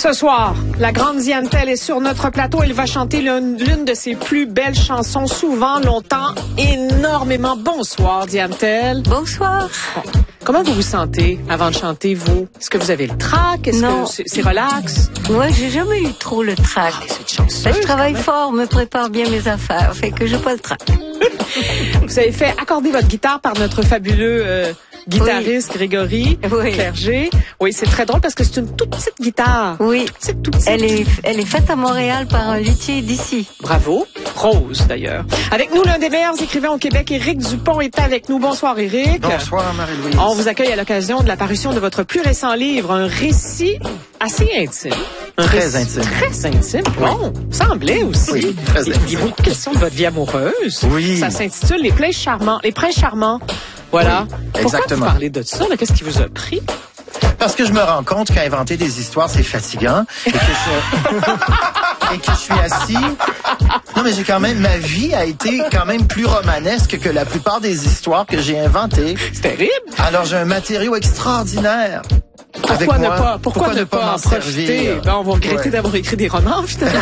Ce soir, la grande Diane Tell est sur notre plateau. Elle va chanter l'une de ses plus belles chansons, souvent, longtemps, énormément. Bonsoir, Diane Tell. Bonsoir. Bon. Comment vous vous sentez avant de chanter, vous? Est-ce que vous avez le trac? Est-ce que c'est relax? Moi, j'ai jamais eu trop le trac. C'est chanceuse, Je travaille fort, me prépare bien mes affaires, fait que j'ai pas le trac. Vous avez fait accorder votre guitare par notre fabuleux guitariste Grégory Clerget. Oui, c'est très drôle parce que c'est une toute petite guitare. Oui. Toute petite. Elle est faite à Montréal par un luthier d'ici. Bravo. Rose, d'ailleurs. Avec nous, l'un des meilleurs écrivains au Québec, Éric Dupont, est avec nous. Bonsoir, Éric. Bonsoir, Marie-Louise. On vous accueille à l'occasion de la parution de votre plus récent livre, un récit assez intime. Très intime. Très intime. Bon, semblait aussi. Oui, très intime. Il y a beaucoup de questions de votre vie amoureuse. Oui. Ça s'intitule Les princes charmants. Voilà. Oui, Pourquoi exactement. vous parlez de ça? Là? Qu'est-ce qui vous a pris? Parce que je me rends compte qu'inventer des histoires, c'est fatigant. Et que je suis assis. Non, mais ma vie a été quand même plus romanesque que la plupart des histoires que j'ai inventées. C'est terrible. Alors, j'ai un matériau extraordinaire. Pourquoi ne pas en profiter? Ben, on va regretter d'avoir écrit des romans, finalement.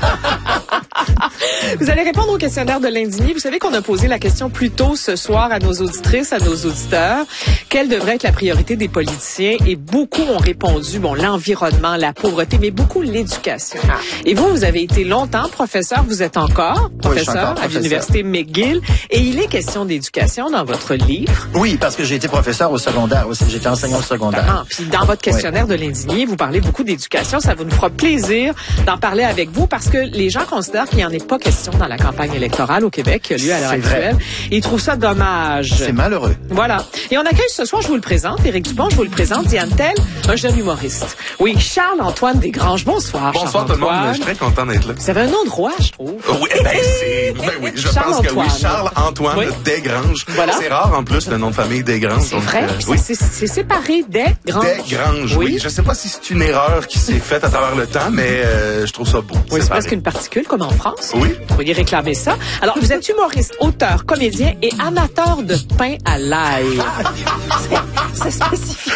Vous allez répondre au questionnaire de l'indigné. Vous savez qu'on a posé la question plus tôt ce soir à nos auditrices, à nos auditeurs. Quelle devrait être la priorité des politiciens? Et beaucoup ont répondu, l'environnement, la pauvreté, mais beaucoup l'éducation. Et vous avez été longtemps professeur. Vous êtes encore professeur à l'Université McGill. Et il est question d'éducation dans votre livre. Oui, parce que j'ai été professeur au secondaire aussi. J'étais enseignant au secondaire. Puis dans votre questionnaire de l'indigné, vous parlez beaucoup d'éducation. Ça nous fera plaisir d'en parler avec vous parce que les gens considèrent qu'il n'y en ait pas question dans la campagne électorale au Québec qui a lieu à l'heure actuelle. Et ils trouvent ça dommage. C'est malheureux. Voilà. Et on accueille ce soir, je vous le présente, Éric Dupont, je vous le présente, Diane Tell, un jeune humoriste. Oui, Charles-Antoine Desgranges. Bonsoir, Bonsoir tout le monde, je suis très content d'être là. Vous avez un nom de roi, je trouve. Oui, je pense que oui, Charles-Antoine Desgranges. Voilà. C'est rare en plus le nom de famille Desgranges. C'est vrai, c'est séparé Desgranges. Desgranges, oui. Je sais pas si c'est une erreur qui s'est faite à travers le temps, mais je trouve ça beau. Oui, c'est presque une particule comme en France. Oui. Vous pourriez réclamer ça. Alors, vous êtes humoriste, auteur, comédien et amateur de pain à l'ail. C'est spécifique.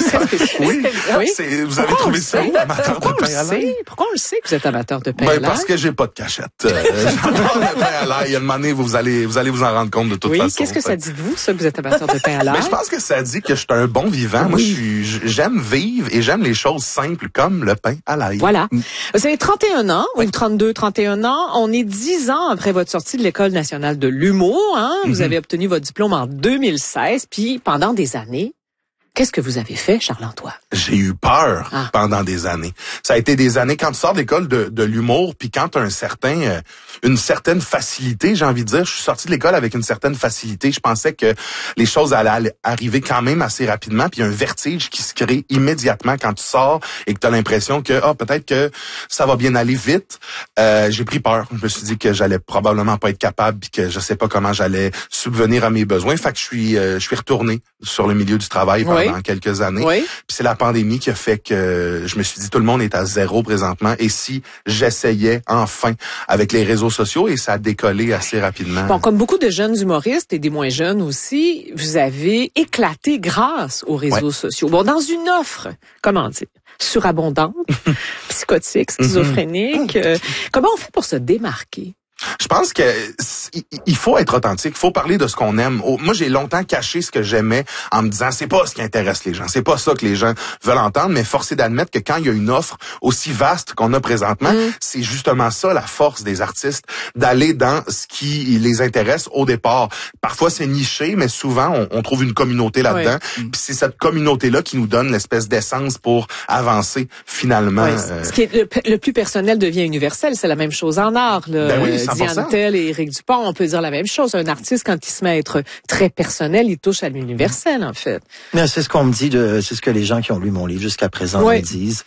Oui. Vous avez trouvé ça où, amateur de pain à l'ail? Pourquoi on le sait que vous êtes amateur de pain à l'ail? Parce que j'ai pas de cachette. J'adore le pain à l'ail. Il y a une année, vous allez vous en rendre compte de toute façon. Oui, qu'est-ce que ça dit de vous, ça, que vous êtes amateur de pain à l'ail? Mais je pense que ça dit que je suis un bon vivant. Moi, j'aime vivre et j'aime les choses simples comme le pain à l'ail. Voilà. Vous avez 31 ans, ou 32, 31 ans. On est 10 ans après votre sortie de l'École nationale de l'humour. Vous avez obtenu votre diplôme en 2016. Puis, pendant des années, qu'est-ce que vous avez fait, Charles-Antoine? J'ai eu peur pendant des années. Ça a été des années quand tu sors de l'école de l'humour, puis quand tu as une certaine facilité, j'ai envie de dire, je suis sorti de l'école avec une certaine facilité. Je pensais que les choses allaient arriver quand même assez rapidement, puis il y a un vertige qui se crée immédiatement quand tu sors et que tu as l'impression que peut-être que ça va bien aller vite. J'ai pris peur. Je me suis dit que j'allais probablement pas être capable, puis que je sais pas comment j'allais subvenir à mes besoins. Fait que je suis retourné sur le milieu du travail pendant quelques années. Oui. Puis c'est la pandémie qui a fait que je me suis dit tout le monde est à zéro présentement. Et si j'essayais enfin avec les réseaux sociaux, et ça a décollé assez rapidement. Bon, comme beaucoup de jeunes humoristes et des moins jeunes aussi, vous avez éclaté grâce aux réseaux sociaux. Bon, dans une offre, comment dire, surabondante, psychotique, schizophrénique. Comment on fait pour se démarquer? Je pense que il faut être authentique, il faut parler de ce qu'on aime. Moi, j'ai longtemps caché ce que j'aimais en me disant c'est pas ce qui intéresse les gens, c'est pas ça que les gens veulent entendre, mais force est d'admettre que quand il y a une offre aussi vaste qu'on a présentement, c'est justement ça la force des artistes, d'aller dans ce qui les intéresse au départ. Parfois c'est niché, mais souvent on trouve une communauté là-dedans. Puis c'est cette communauté-là qui nous donne l'espèce d'essence pour avancer finalement. Ce qui est le plus personnel devient universel, c'est la même chose en art. Diane Tell et Éric Dupont, on peut dire la même chose. Un artiste, quand il se met à être très personnel, il touche à l'universel, en fait. Mais c'est ce qu'on me dit, c'est ce que les gens qui ont lu mon livre jusqu'à présent me disent.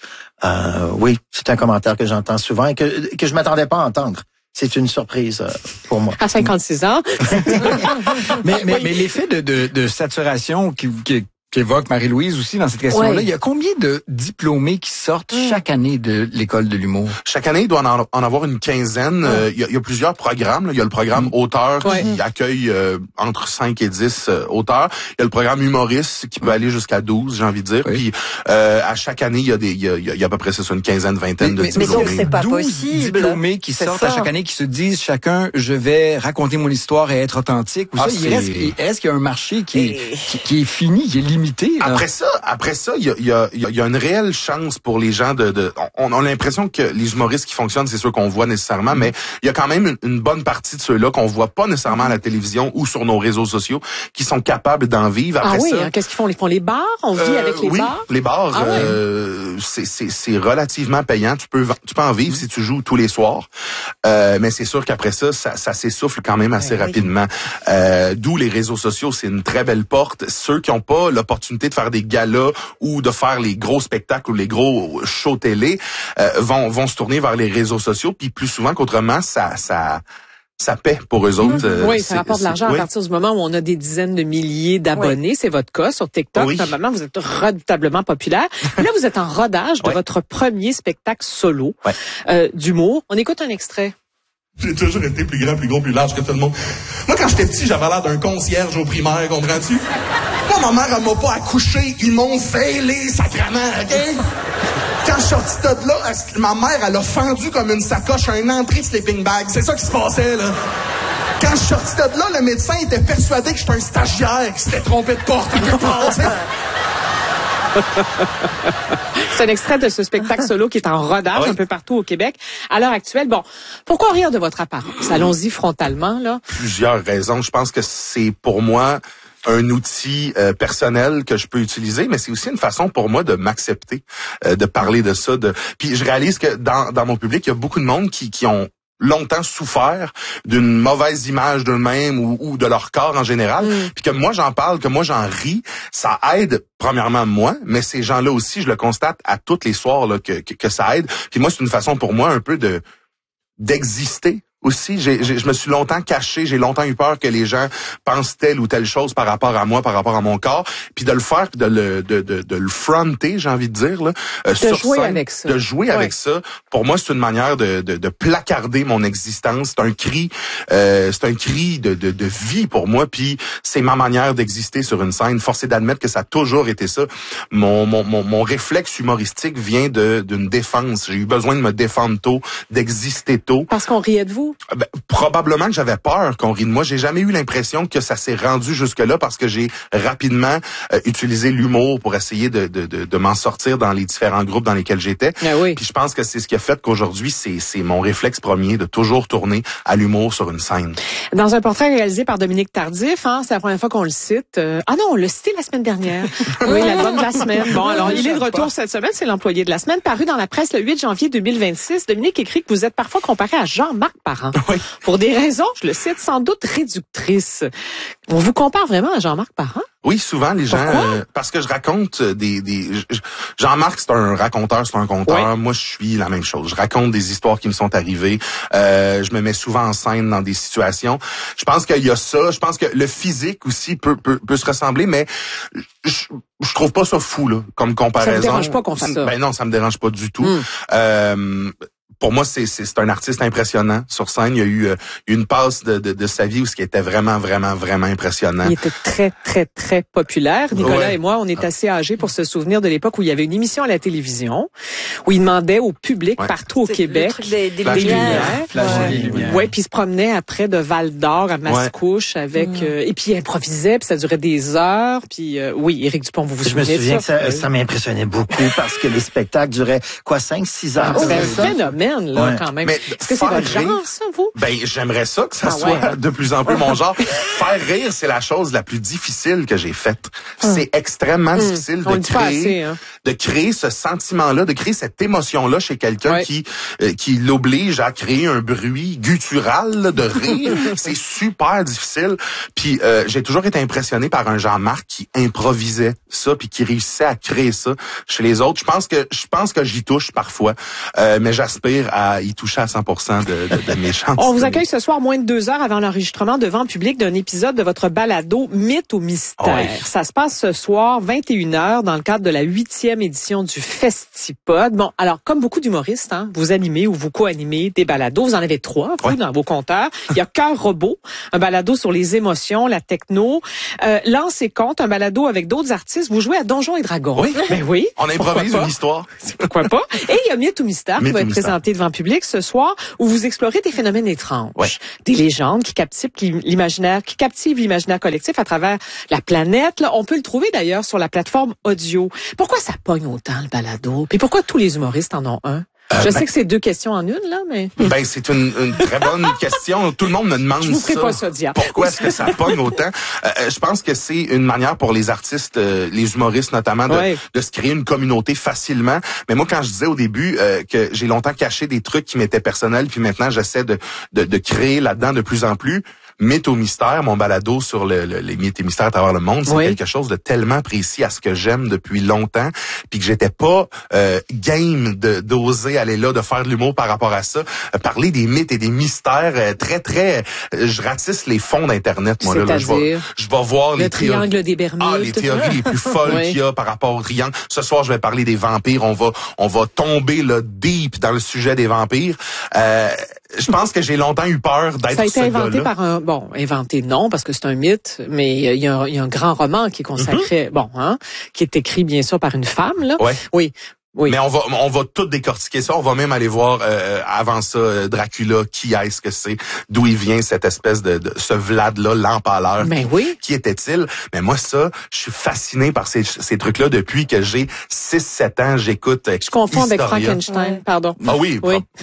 Oui, c'est un commentaire que j'entends souvent et que je m'attendais pas à entendre. C'est une surprise pour moi. À 56 ans. mais l'effet de saturation qu'évoque Marie-Louise aussi dans cette question-là. Ouais. Il y a combien de diplômés qui sortent chaque année de l'école de l'humour? Chaque année, il doit en avoir une quinzaine. Il y a plusieurs programmes. Là. Il y a le programme auteur qui accueille entre 5 et 10 auteurs. Il y a le programme humoriste qui peut aller jusqu'à 12, j'ai envie de dire. Puis à chaque année, il y a à peu près une quinzaine, vingtaine de diplômés. donc, c'est pas 12 possible. diplômés qui sortent à chaque année, qui se disent chacun, je vais raconter mon histoire et être authentique. Ou ça, est-ce qu'il y a un marché qui est fini, qui est limité? Là? Après ça, il y a une réelle chance pour les gens on a l'impression que les humoristes qui fonctionnent, c'est ceux qu'on voit nécessairement, mais il y a quand même une bonne partie de ceux-là qu'on voit pas nécessairement à la télévision ou sur nos réseaux sociaux qui sont capables d'en vivre. Après ça, hein? Qu'est-ce qu'ils font? Ils font les bars? On vit avec les bars? Les bars, c'est relativement payant. Tu peux en vivre si tu joues tous les soirs. Mais c'est sûr qu'après ça s'essouffle quand même assez rapidement. D'où les réseaux sociaux, c'est une très belle porte. Ceux qui n'ont pas l'opportunité de faire des galas ou de faire les gros spectacles ou les gros shows télé vont se tourner vers les réseaux sociaux. Puis plus souvent qu'autrement, ça paie pour eux autres. Oui, ça rapporte de l'argent à partir du moment où on a des dizaines de milliers d'abonnés. C'est votre cas sur TikTok. Oui. Normalement, vous êtes redoutablement populaire. Et là, vous êtes en rodage de votre premier spectacle solo d'humour. On écoute un extrait. J'ai toujours été plus grand, plus gros, plus large que tout le monde. Moi, quand j'étais petit, j'avais l'air d'un concierge au primaire, comprends-tu? Moi, ma mère, elle m'a pas accouché. Ils m'ont fêlé, sacrément, OK? Quand je suis sorti de là, ma mère, elle a fendu comme une sacoche un entrée de sleeping bag. C'est ça qui se passait, là. Quand je suis sorti de là, le médecin était persuadé que j'étais un stagiaire qui s'était trompé de porte quelque part, tu sais. C'est un extrait de ce spectacle solo qui est en rodage un peu partout au Québec. À l'heure actuelle, pourquoi rire de votre apparence? Allons-y frontalement, là. Plusieurs raisons. Je pense que c'est pour moi un outil personnel que je peux utiliser, mais c'est aussi une façon pour moi de m'accepter, de parler de ça. Puis je réalise que dans mon public, il y a beaucoup de monde qui ont longtemps souffert d'une mauvaise image d'eux-mêmes ou de leur corps en général, puis que moi j'en parle, que moi j'en ris, ça aide premièrement moi, mais ces gens-là aussi, je le constate à tous les soirs là, que ça aide. Puis moi c'est une façon pour moi un peu d'exister. Aussi, je me suis longtemps caché, j'ai longtemps eu peur que les gens pensent telle ou telle chose par rapport à moi, par rapport à mon corps, puis de le faire, puis de le fronter, j'ai envie de dire là, sur jouer scène, avec ça. de jouer avec ça. Pour moi, c'est une manière de placarder mon existence. C'est un cri de vie pour moi, puis c'est ma manière d'exister sur une scène. Force est d'admettre que ça a toujours été ça. Mon réflexe humoristique vient d'une défense. J'ai eu besoin de me défendre tôt, d'exister tôt. Parce qu'on riait de vous? Probablement que j'avais peur qu'on rie de moi. J'ai jamais eu l'impression que ça s'est rendu jusque-là parce que j'ai rapidement utilisé l'humour pour essayer de m'en sortir dans les différents groupes dans lesquels j'étais. Puis je pense que c'est ce qui a fait qu'aujourd'hui, c'est mon réflexe premier de toujours tourner à l'humour sur une scène. Dans un portrait réalisé par Dominique Tardif, c'est la première fois qu'on le cite. Non, on l'a cité la semaine dernière. Oui, l'album de la semaine. Bon, alors il est de retour cette semaine, c'est l'employé de la semaine, paru dans la presse le 8 janvier 2026. Dominique écrit que vous êtes parfois comparé à Jean-Marc Parent. Pour des raisons, je le cite, sans doute réductrices. On vous compare vraiment à Jean-Marc Parent? Oui, souvent les gens parce que je raconte Jean-Marc, c'est un raconteur, c'est un conteur. Moi, je suis la même chose. Je raconte des histoires qui me sont arrivées. Je me mets souvent en scène dans des situations. Je pense qu'il y a ça. Je pense que le physique aussi peut se ressembler, mais je trouve pas ça fou là, comme comparaison. Ça me dérange pas qu'on fasse ça. Ben non, ça me dérange pas du tout. Pour moi, c'est un artiste impressionnant sur scène. Il y a eu une passe de sa vie où ce qui était vraiment, vraiment, vraiment impressionnant. Il était très, très, très populaire. Nicolas et moi, on est assez âgés pour se souvenir de l'époque où il y avait une émission à la télévision où il demandait au public partout au Québec des lumières. Oui, puis il se promenait après de Val-d'Or à Mascouche avec et puis il improvisait, puis ça durait des heures. Puis oui, Éric Dupont, vous souvenez de ça? Je me souviens que ça m'impressionnait beaucoup parce que les spectacles duraient 5-6 heures. C'est un phénomène. Là, quand même. Est-ce que c'est votre genre, ça, vous? Ben, j'aimerais ça que ça soit de plus en plus mon genre. Faire rire, c'est la chose la plus difficile que j'ai faite. C'est extrêmement difficile de créer ce sentiment-là, de créer cette émotion-là chez quelqu'un qui l'oblige à créer un bruit guttural là, de rire. C'est super difficile. Puis j'ai toujours été impressionné par un Jean-Marc qui improvisait ça puis qui réussissait à créer ça chez les autres. Je pense que j'y touche parfois, mais j'aspire plaisir à y toucher à 100% de mes chances. On vous accueille ce soir moins de 2 heures avant l'enregistrement devant public d'un épisode de votre balado Mythe ou mystère. Oui. Ça se passe ce soir, 21h, dans le cadre de la 8e édition du Festipod. Bon, alors, comme beaucoup d'humoristes, hein, vous animez ou vous co-animez des balados. Vous en avez 3, vous, dans vos compteurs. Il y a Cœur Robot, un balado sur les émotions, la techno. Lance et Conte, un balado avec d'autres artistes. Vous jouez à Donjons et Dragons. Oui. Ben oui. On improvise une histoire. Pourquoi pas? Et il y a Mythe ou mystère qui va être présenté devant le public ce soir, où vous explorez des phénomènes étranges. Ouais. Des légendes qui captivent l'imaginaire collectif à travers la planète. Là, on peut le trouver d'ailleurs sur la plateforme audio. Pourquoi ça pogne autant le balado? Puis pourquoi tous les humoristes en ont un? Je sais que c'est 2 questions en une, là, mais... Ben, c'est une très bonne question. Tout le monde me demande ça. Je vous ferai pas ça, Dia. Pourquoi est-ce que ça pogne autant? Je pense que c'est une manière pour les artistes, les humoristes notamment, de se créer une communauté facilement. Mais moi, quand je disais au début que j'ai longtemps caché des trucs qui m'étaient personnels, puis maintenant j'essaie de créer là-dedans de plus en plus. Mythe au mystère, mon balado sur les mythes et mystères à travers le monde, c'est quelque chose de tellement précis à ce que j'aime depuis longtemps, puis que j'étais pas game d'oser aller là, de faire de l'humour par rapport à ça. Parler des mythes et des mystères, très, je ratisse les fonds d'Internet, moi. Là, je vais voir le triangle des Bermudes. Les théories les plus folles qu'il y a par rapport au triangle. Ce soir, je vais parler des vampires. On va tomber là deep dans le sujet des vampires. Je pense que j'ai longtemps eu peur d'être ce gars-là. Ça a été inventé par inventé non, parce que c'est un mythe, mais il y a un grand roman qui est consacré, qui est écrit bien sûr par une femme, là. Ouais. Oui. Mais on va tout décortiquer ça. On va même aller voir avant ça Dracula, qui est-ce que c'est, d'où il vient cette espèce de ce Vlad-là, l'empaleur. Ben oui. Qui était-il? Mais moi, ça, je suis fasciné par ces trucs-là depuis que j'ai 6-7 ans. J'écoute Je confonds Historia. avec Frankenstein, pardon. Ah oui.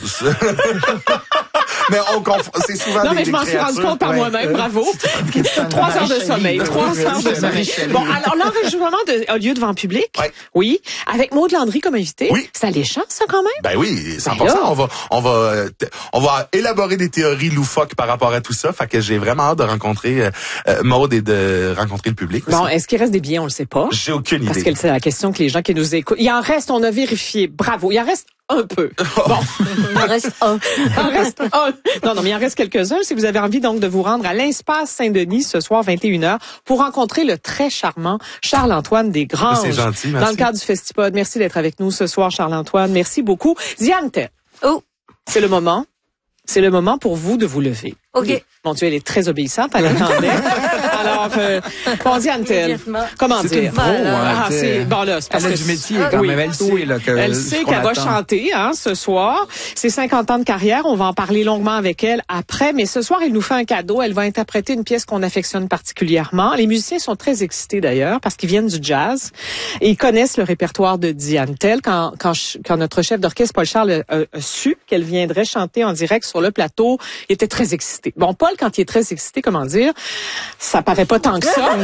Mais c'est souvent non, mais je m'en suis rendu compte par moi-même, bravo. 3 heures de sommeil, 3 heures de sommeil. Bon, alors l'enregistrement a lieu devant public. Oui. Avec Maud Landry comme invité. Oui. C'est alléchant, ça, quand même? Ben oui, 100%. On va élaborer des théories loufoques par rapport à tout ça. Fait que j'ai vraiment hâte de rencontrer Maud et de rencontrer le public aussi. Bon, est-ce qu'il reste des billets? On le sait pas. J'ai aucune idée. Parce que c'est la question que les gens qui nous écoutent. Il en reste, on a vérifié. Bravo. Il en reste un peu. Bon. Il en reste un. Non, mais il en reste quelques-uns. Si vous avez envie donc de vous rendre à l'Espace Saint-Denis ce soir 21h pour rencontrer le très charmant Charles-Antoine Desgranges. C'est gentil, merci. Dans le cadre du Festipod. Merci d'être avec nous ce soir, Charles-Antoine. Merci beaucoup. Diane Tell. C'est le moment. C'est le moment pour vous de vous lever. OK. Mon Dieu, elle est très obéissante, elle attendait. Alors, bon, Diane Tell, comment dire? C'est une pro, c'est parce elle a que du métier quand même. Elle sait, là, elle sait qu'elle va chanter, ce soir. C'est 50 ans de carrière. On va en parler longuement avec elle après. Mais ce soir, elle nous fait un cadeau. Elle va interpréter une pièce qu'on affectionne particulièrement. Les musiciens sont très excités d'ailleurs parce qu'ils viennent du jazz et ils connaissent le répertoire de Diane Tell. Quand notre chef d'orchestre, Paul Charles, a su qu'elle viendrait chanter en direct sur le plateau, il était très excité. Bon, Paul, quand il est très excité, comment dire, ça paraît pas tant que ça.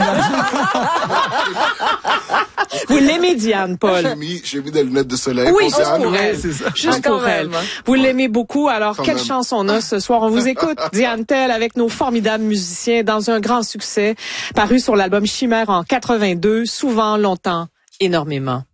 Vous l'aimez, Diane, Paul? J'ai mis des lunettes de soleil. Oui, juste pour elle. Juste pour elle. Vous l'aimez beaucoup. Alors, quelle chance on a ce soir. On vous écoute, Diane Tell, avec nos formidables musiciens dans un grand succès paru sur l'album Chimère en 82, souvent, longtemps, énormément.